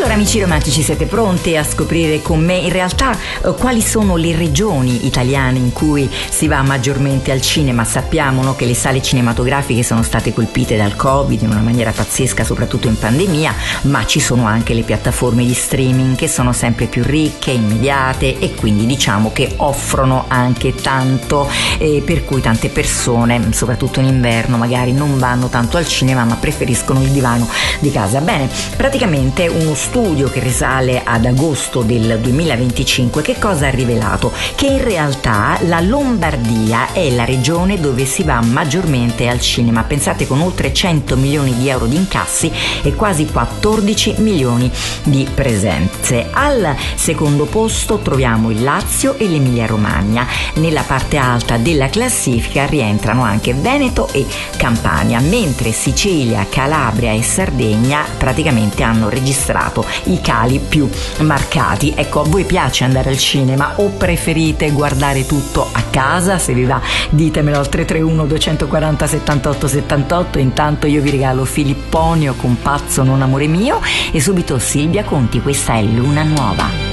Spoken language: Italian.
Allora amici romantici, siete pronti a scoprire con me in realtà quali sono le regioni italiane in cui si va maggiormente al cinema? Sappiamo, no, che le sale cinematografiche sono state colpite dal Covid in una maniera pazzesca, soprattutto in pandemia, ma ci sono anche le piattaforme di streaming che sono sempre più ricche, immediate e quindi diciamo che offrono anche tanto, per cui tante persone, soprattutto in inverno, magari non vanno tanto al cinema ma preferiscono il divano di casa. Bene, praticamente uno studio che risale ad agosto del 2025 che cosa ha rivelato? Che in realtà la Lombardia è la regione dove si va maggiormente al cinema, pensate, con oltre 100 milioni di euro di incassi e quasi 14 milioni di presenze. Al secondo posto troviamo il Lazio e l'Emilia Romagna. Nella parte alta della classifica rientrano anche Veneto e Campania, mentre Sicilia, Calabria e Sardegna praticamente hanno registrato i cali più marcati. Ecco, a voi piace andare al cinema o preferite guardare tutto a casa? Se vi va ditemelo al 331 240 78 78. Intanto io vi regalo Filipponio con Pazzo non amore mio e subito Silvia Conti, questa è Luna Nuova.